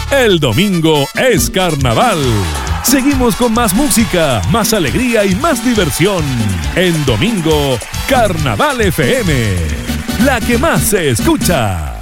El domingo es carnaval. Seguimos con más música, más alegría y más diversión. En Domingo, Carnaval FM, la que más se escucha.